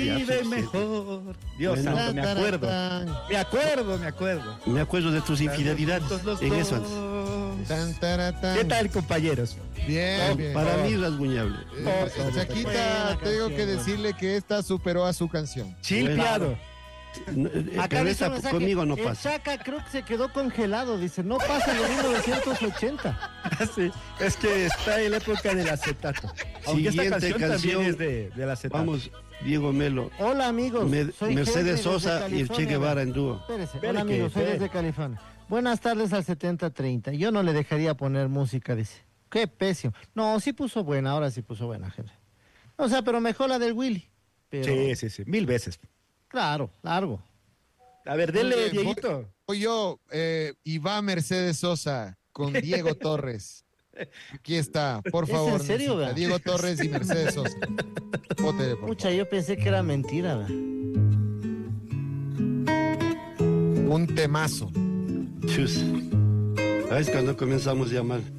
vive mejor. Dios Bueno, santo, me acuerdo. Me acuerdo de tus infidelidades en eso antes. ¿Qué tal, compañeros? Bien. Para mí rasguñable. Chaquita, tengo que decirle que esta superó a su canción. Chilpeado. Pero esa conmigo no El pasa. Chaca creo que se quedó congelado, dice, no pasa de 1980. Sí, es que está en la época del acetato. Aunque esta Siguiente canción canción, también es del acetato. Vamos, Diego Melo. Hola amigos, soy Henry Mercedes desde Sosa y el Che California. Guevara en dúo. Espérese, Espere hola que- amigos, soy espere. desde California. Buenas tardes al 7030. Yo no le dejaría poner música, dice. Qué pésimo. No, sí puso buena, ahora sí puso buena, Henry. O sea, pero mejor la del Willy. Pero, Sí, 1000 veces. claro, largo. A ver, dele, Dieguito. Voy yo, y va Mercedes Sosa con Diego Torres. Aquí está, por ¿Es favor. en serio, Necesita vea? Diego Torres y Mercedes Sosa. Vote, por Pucha, yo pensé que era mentira, ¿verdad? favor. Un temazo. Chus. ¿Sabes cuando comenzamos ya mal?